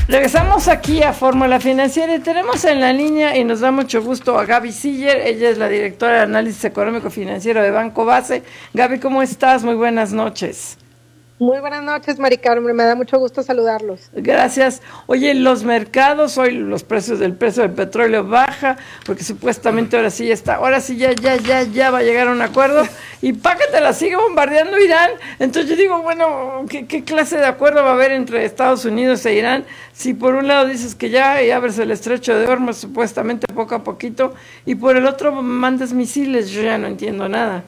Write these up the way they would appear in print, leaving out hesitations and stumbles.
Regresamos aquí a Fórmula Financiera y tenemos en la línea y nos da mucho gusto a Gaby Siller. Ella es la directora de Análisis Económico Financiero de Banco Base. Gaby, ¿cómo estás? Muy buenas noches. Muy buenas noches, Mari Carmen, me da mucho gusto saludarlos. Gracias. Oye, los mercados, hoy los precios del precio del petróleo baja, porque supuestamente ahora sí ya va a llegar a un acuerdo, y págate, la sigue bombardeando Irán. Entonces yo digo, bueno, ¿qué clase de acuerdo va a haber entre Estados Unidos e Irán? Si por un lado dices que ya abres el estrecho de Hormuz, supuestamente poco a poquito, y por el otro mandas misiles, yo ya no entiendo nada.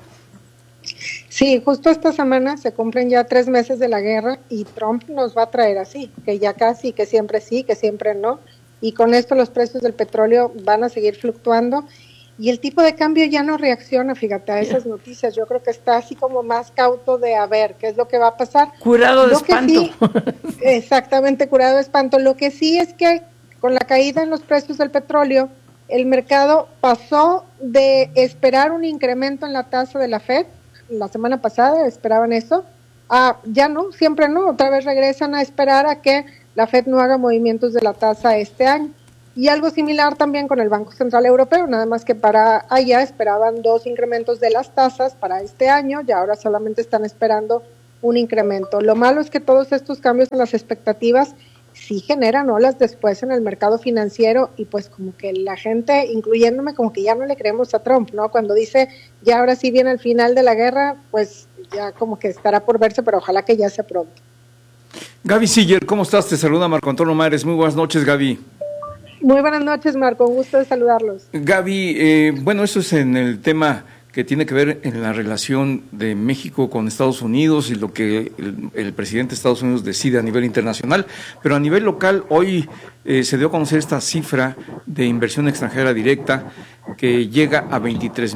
Sí, justo esta semana se cumplen ya 3 meses de la guerra y Trump nos va a traer así, que ya casi, que siempre sí, que siempre no, y con esto los precios del petróleo van a seguir fluctuando y el tipo de cambio ya no reacciona, fíjate, a esas noticias. Yo creo que está así como más cauto de a ver qué es lo que va a pasar. Curado de espanto. Sí, exactamente, curado de espanto. Lo que sí es que con la caída en los precios del petróleo, el mercado pasó de esperar un incremento en la tasa de la Fed. La semana pasada esperaban eso, ya no, siempre no, otra vez regresan a esperar a que la Fed no haga movimientos de la tasa este año. Y algo similar también con el Banco Central Europeo, nada más que para allá esperaban 2 incrementos de las tasas para este año, y ahora solamente están esperando un incremento. Lo malo es que todos estos cambios en las expectativas sí generan olas después en el mercado financiero y pues como que la gente, incluyéndome, como que ya no le creemos a Trump, ¿no? Cuando dice ya ahora sí viene el final de la guerra, pues ya como que estará por verse, pero ojalá que ya sea pronto. Gaby Siller, ¿cómo estás? Te saluda Marco Antonio Mares. Muy buenas noches, Gaby. Muy buenas noches, Marco, un gusto de saludarlos. Gaby, bueno, eso es en el tema que tiene que ver en la relación de México con Estados Unidos y lo que el presidente de Estados Unidos decide a nivel internacional, pero a nivel local hoy se dio a conocer esta cifra de inversión extranjera directa que llega a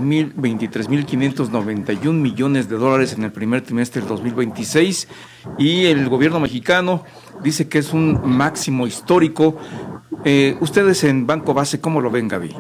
23.591 millones de dólares en el primer trimestre del 2026 y el gobierno mexicano dice que es un máximo histórico. Ustedes en Banco Base, ¿cómo lo ven, Gaby?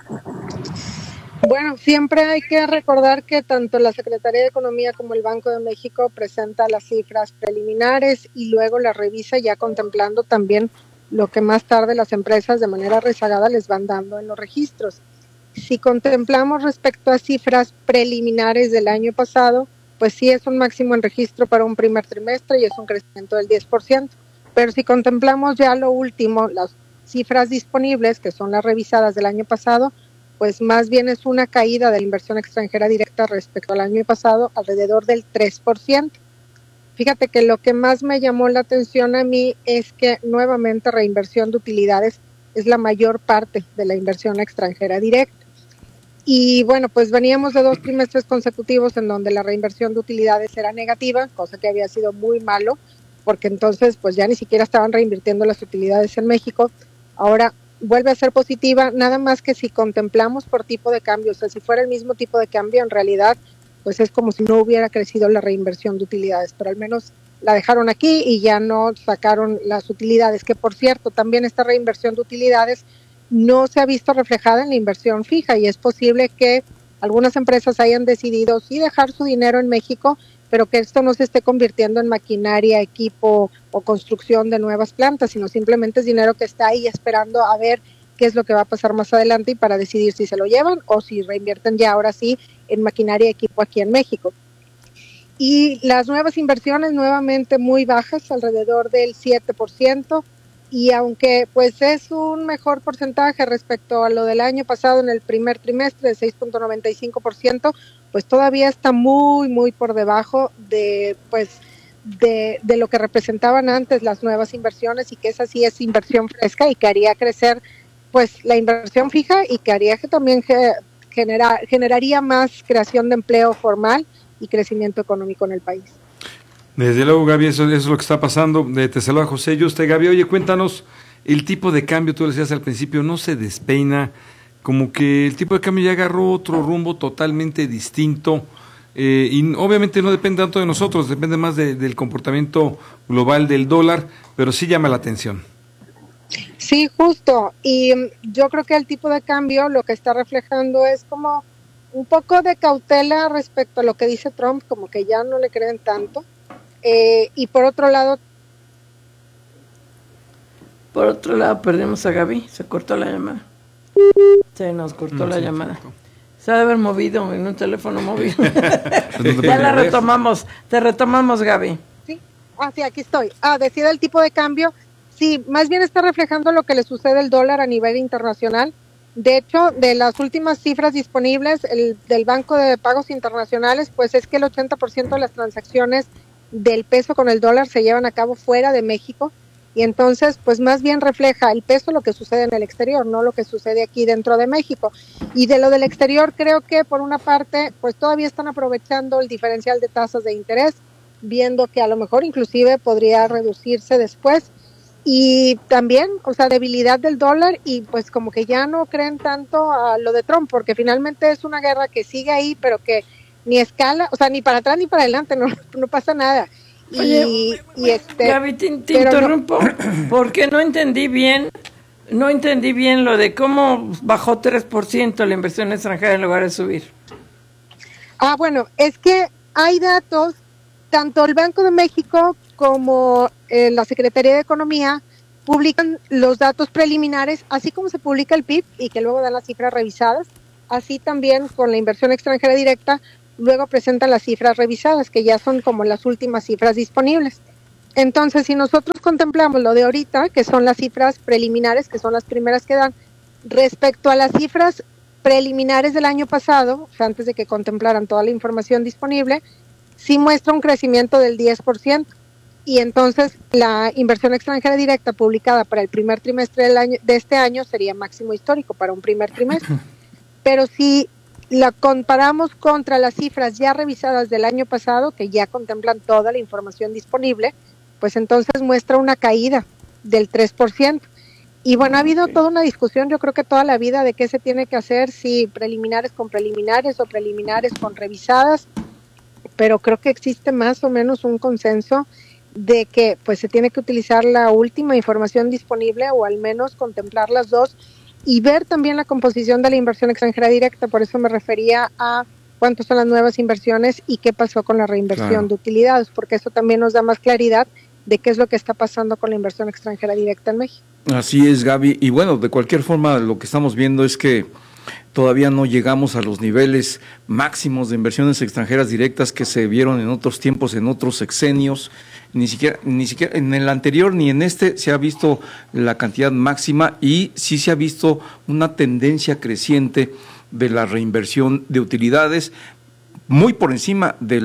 Bueno, siempre hay que recordar que tanto la Secretaría de Economía como el Banco de México presenta las cifras preliminares y luego las revisa ya contemplando también lo que más tarde las empresas de manera rezagada les van dando en los registros. Si contemplamos respecto a cifras preliminares del año pasado, pues sí es un máximo en registro para un primer trimestre y es un crecimiento del 10%. Pero si contemplamos ya lo último, las cifras disponibles, que son las revisadas del año pasado, pues más bien es una caída de la inversión extranjera directa respecto al año pasado, alrededor del 3%. Fíjate que lo que más me llamó la atención a mí es que nuevamente reinversión de utilidades es la mayor parte de la inversión extranjera directa. Y bueno, pues veníamos de 2 trimestres consecutivos en donde la reinversión de utilidades era negativa, cosa que había sido muy malo, porque entonces pues ya ni siquiera estaban reinvirtiendo las utilidades en México. Ahora vuelve a ser positiva, nada más que si contemplamos por tipo de cambio, o sea, si fuera el mismo tipo de cambio, en realidad, pues es como si no hubiera crecido la reinversión de utilidades, pero al menos la dejaron aquí y ya no sacaron las utilidades, que por cierto, también esta reinversión de utilidades no se ha visto reflejada en la inversión fija y es posible que algunas empresas hayan decidido sí dejar su dinero en México, pero que esto no se esté convirtiendo en maquinaria, equipo o construcción de nuevas plantas, sino simplemente es dinero que está ahí esperando a ver qué es lo que va a pasar más adelante y para decidir si se lo llevan o si reinvierten ya ahora sí en maquinaria y equipo aquí en México. Y las nuevas inversiones nuevamente muy bajas, alrededor del 7%, y aunque pues es un mejor porcentaje respecto a lo del año pasado en el primer trimestre de 6.95%, pues todavía está muy por debajo de lo que representaban antes las nuevas inversiones, y que esa sí es inversión fresca y que haría crecer pues la inversión fija y que haría que también generaría más creación de empleo formal y crecimiento económico en el país. Desde luego, Gaby, eso es lo que está pasando. Te saluda José Yuste. Gaby, oye, cuéntanos, el tipo de cambio, tú decías al principio, no se despeina, como que el tipo de cambio ya agarró otro rumbo totalmente distinto, y obviamente no depende tanto de nosotros, depende más del comportamiento global del dólar, pero sí llama la atención. Sí, justo, y yo creo que el tipo de cambio lo que está reflejando es como un poco de cautela respecto a lo que dice Trump, como que ya no le creen tanto. Y por otro lado, Por otro lado, perdimos a Gaby, se cortó la llamada. Se nos cortó la llamada. Se ha de haber movido en un teléfono móvil. Ya la retomamos. Te retomamos, Gaby. Sí, sí, aquí estoy. Decía el tipo de cambio. Sí, más bien está reflejando lo que le sucede al dólar a nivel internacional. De hecho, de las últimas cifras disponibles del Banco de Pagos Internacionales, pues es que el 80% de las transacciones del peso con el dólar se llevan a cabo fuera de México. Y entonces, pues más bien refleja el peso lo que sucede en el exterior, no lo que sucede aquí dentro de México. Y de lo del exterior, creo que por una parte, pues todavía están aprovechando el diferencial de tasas de interés, viendo que a lo mejor inclusive podría reducirse después. Y también, o sea, debilidad del dólar y pues como que ya no creen tanto a lo de Trump, porque finalmente es una guerra que sigue ahí, pero que ni escala, o sea, ni para atrás ni para adelante, no pasa nada. Oye, Gaby, te interrumpo porque no entendí bien lo de cómo bajó 3% la inversión extranjera en lugar de subir. Bueno, es que hay datos, tanto el Banco de México como la Secretaría de Economía publican los datos preliminares, así como se publica el PIB y que luego dan las cifras revisadas, así también con la inversión extranjera directa, luego presentan las cifras revisadas, que ya son como las últimas cifras disponibles. Entonces, si nosotros contemplamos lo de ahorita, que son las cifras preliminares, que son las primeras que dan, respecto a las cifras preliminares del año pasado, o sea, antes de que contemplaran toda la información disponible, sí muestra un crecimiento del 10%. Y entonces la inversión extranjera directa publicada para el primer trimestre de este año sería máximo histórico para un primer trimestre. Pero si la comparamos contra las cifras ya revisadas del año pasado, que ya contemplan toda la información disponible, pues entonces muestra una caída del 3%. Y bueno, ha habido toda una discusión, yo creo que toda la vida, de qué se tiene que hacer, si preliminares con preliminares o preliminares con revisadas, pero creo que existe más o menos un consenso de que pues se tiene que utilizar la última información disponible o al menos contemplar las dos y ver también la composición de la inversión extranjera directa. Por eso me refería a cuántas son las nuevas inversiones y qué pasó con la reinversión de utilidades, porque eso también nos da más claridad de qué es lo que está pasando con la inversión extranjera directa en México. Así es, Gaby. Y bueno, de cualquier forma, lo que estamos viendo es que todavía no llegamos a los niveles máximos de inversiones extranjeras directas que se vieron en otros tiempos, en otros sexenios. Ni siquiera en el anterior ni en este se ha visto la cantidad máxima y sí se ha visto una tendencia creciente de la reinversión de utilidades muy por encima de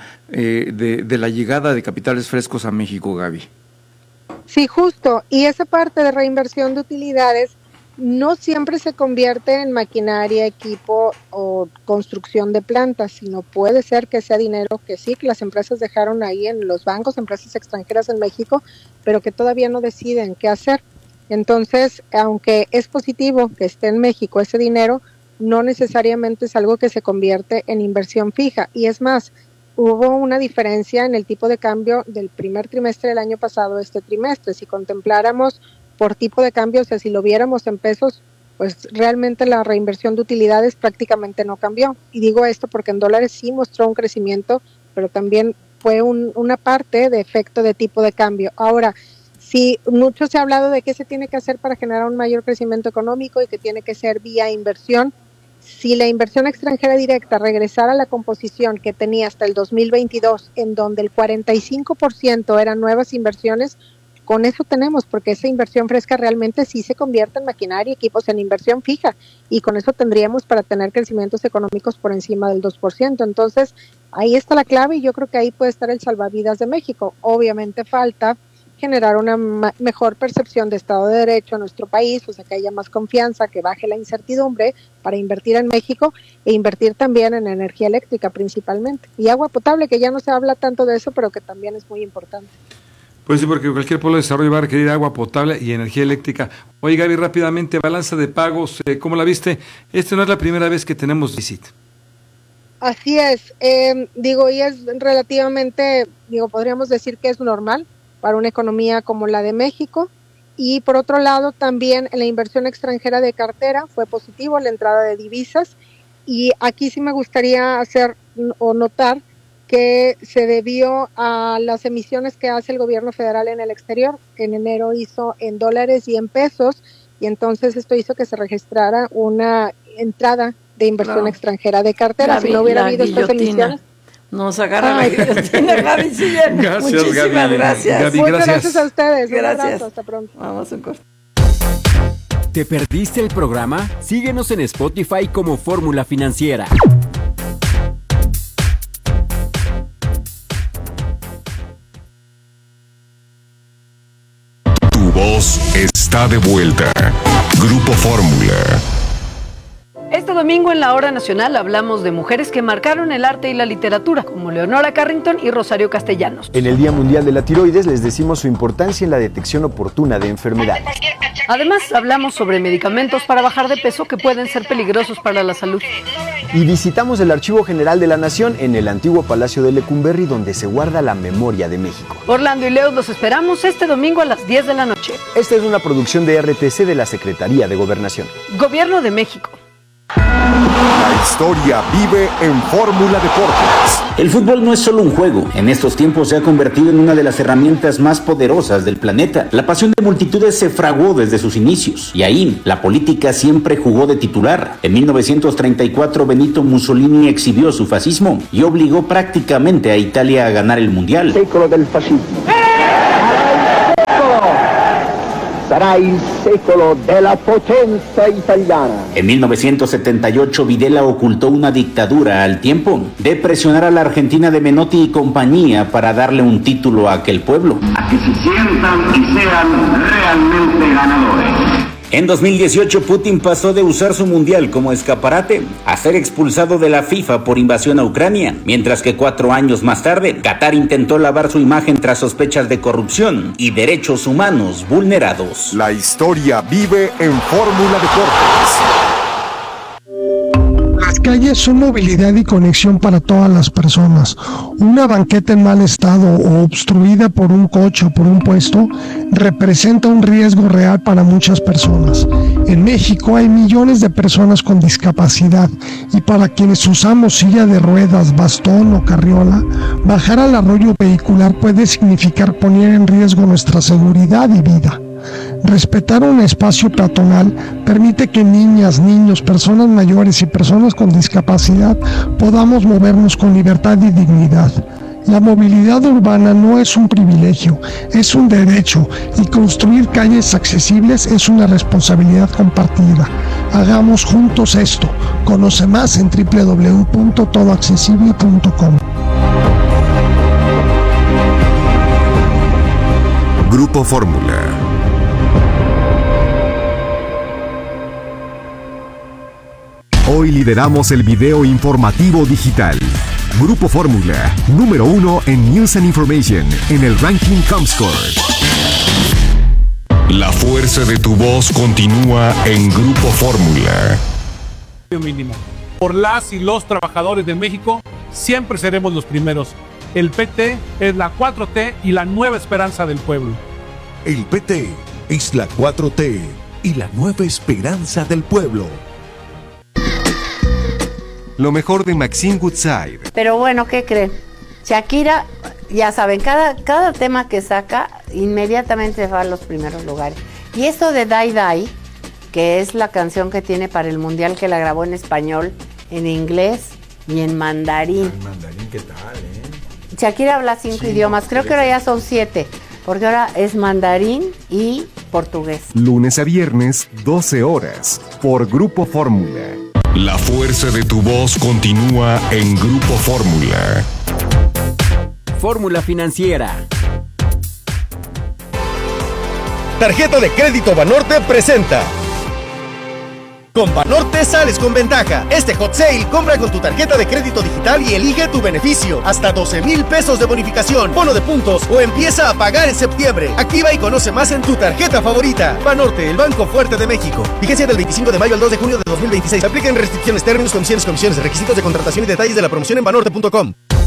la llegada de capitales frescos a México, Gaby. Sí, justo. Y esa parte de reinversión de utilidades no siempre se convierte en maquinaria, equipo o construcción de plantas, sino puede ser que sea dinero que sí, que las empresas dejaron ahí en los bancos, empresas extranjeras en México, pero que todavía no deciden qué hacer. Entonces, aunque es positivo que esté en México ese dinero, no necesariamente es algo que se convierte en inversión fija. Y es más, hubo una diferencia en el tipo de cambio del primer trimestre del año pasado a este trimestre. Si contempláramos por tipo de cambio, o sea, si lo viéramos en pesos, pues realmente la reinversión de utilidades prácticamente no cambió. Y digo esto porque en dólares sí mostró un crecimiento, pero también fue una parte de efecto de tipo de cambio. Ahora, sí, mucho se ha hablado de qué se tiene que hacer para generar un mayor crecimiento económico y que tiene que ser vía inversión. Si la inversión extranjera directa regresara a la composición que tenía hasta el 2022, en donde el 45% eran nuevas inversiones, con eso tenemos, porque esa inversión fresca realmente sí se convierte en maquinaria y equipos, en inversión fija, y con eso tendríamos para tener crecimientos económicos por encima del 2%. Entonces, ahí está la clave y yo creo que ahí puede estar el salvavidas de México. Obviamente falta generar una mejor percepción de Estado de Derecho en nuestro país, o sea, que haya más confianza, que baje la incertidumbre para invertir en México e invertir también en energía eléctrica principalmente. Y agua potable, que ya no se habla tanto de eso, pero que también es muy importante. Pues sí, porque cualquier pueblo de desarrollo va a requerir agua potable y energía eléctrica. Oye, Gaby, rápidamente, balanza de pagos, ¿cómo la viste? No es la primera vez que tenemos déficit. Así es, y es relativamente, podríamos decir que es normal para una economía como la de México. Y por otro lado, también en la inversión extranjera de cartera fue positivo la entrada de divisas. Y aquí sí me gustaría hacer o notar que que se debió a las emisiones que hace el gobierno federal en el exterior. En enero hizo en dólares y en pesos, y entonces esto hizo que se registrara una entrada de inversión extranjera de cartera. Si no hubiera habido estas emisiones, nos agarra la guillotina, Gaby Siller. Gracias, Muchísimas Gaby. gracias. Gaby, muchas gracias a ustedes. Un Gracias. abrazo, hasta pronto. Vamos a un corte. ¿Te perdiste el programa? Síguenos en Spotify como Fórmula Financiera. Tu voz está de vuelta. Grupo Fórmula. Este domingo en la Hora Nacional hablamos de mujeres que marcaron el arte y la literatura, como Leonora Carrington y Rosario Castellanos. En el Día Mundial de la Tiroides les decimos su importancia en la detección oportuna de enfermedades. Además, hablamos sobre medicamentos para bajar de peso que pueden ser peligrosos para la salud. Y visitamos el Archivo General de la Nación en el antiguo Palacio de Lecumberri, donde se guarda la memoria de México. Orlando y Leo los esperamos este domingo a las 10 de la noche. Esta es una producción de RTC de la Secretaría de Gobernación. Gobierno de México. La historia vive en Fórmula Deportes. El fútbol no es solo un juego. En estos tiempos se ha convertido en una de las herramientas más poderosas del planeta. La pasión de multitudes se fraguó desde sus inicios. Y ahí, la política siempre jugó de titular. En 1934, Benito Mussolini exhibió su fascismo y obligó prácticamente a Italia a ganar el Mundial. Secolo del fascismo. Sarà il secolo della potenza italiana. En 1978, Videla ocultó una dictadura al tiempo de presionar a la Argentina de Menotti y compañía para darle un título a aquel pueblo. A que se sientan y sean realmente ganadores. En 2018, Putin pasó de usar su mundial como escaparate a ser expulsado de la FIFA por invasión a Ucrania, mientras que 4 años más tarde, Qatar intentó lavar su imagen tras sospechas de corrupción y derechos humanos vulnerados. La historia vive en Fórmula Deportes. Las calles son movilidad y conexión para todas las personas. Una banqueta en mal estado o obstruida por un coche o por un puesto representa un riesgo real para muchas personas. En México hay millones de personas con discapacidad y para quienes usamos silla de ruedas, bastón o carriola, bajar al arroyo vehicular puede significar poner en riesgo nuestra seguridad y vida. Respetar un espacio peatonal permite que niñas, niños, personas mayores y personas con discapacidad podamos movernos con libertad y dignidad. La movilidad urbana no es un privilegio, es un derecho, y construir calles accesibles es una responsabilidad compartida. Hagamos juntos esto. Conoce más en www.todoaccesible.com. Grupo Fórmula. Hoy lideramos el video informativo digital. Grupo Fórmula, número 1 en News and Information, en el ranking Comscore. La fuerza de tu voz continúa en Grupo Fórmula. Mínimo. Por las y los trabajadores de México, siempre seremos los primeros. El PT es la 4T y la nueva esperanza del pueblo. El PT es la 4T y la nueva esperanza del pueblo. Lo mejor de Maxine Woodside. Pero bueno, ¿qué creen? Shakira, ya saben, cada tema que saca, inmediatamente va a los primeros lugares. Y esto de Die Die, que es la canción que tiene para el Mundial, que la grabó en español, en inglés y en mandarín. En mandarín, ¿qué tal, Shakira habla 5 idiomas, creo que ahora ya son 7, porque ahora es mandarín y portugués. Lunes a viernes, 12 horas, por Grupo Fórmula. La fuerza de tu voz continúa en Grupo Fórmula. Fórmula Financiera. Tarjeta de crédito Banorte presenta. Con Banorte sales con ventaja. Este hot sale, compra con tu tarjeta de crédito digital y elige tu beneficio. Hasta 12,000 pesos de bonificación, bono de puntos o empieza a pagar en septiembre. Activa y conoce más en tu tarjeta favorita. Banorte, el banco fuerte de México. Vigencia del 25 de mayo al 2 de junio de 2026. Apliquen restricciones, términos, condiciones, comisiones, requisitos de contratación y detalles de la promoción en banorte.com.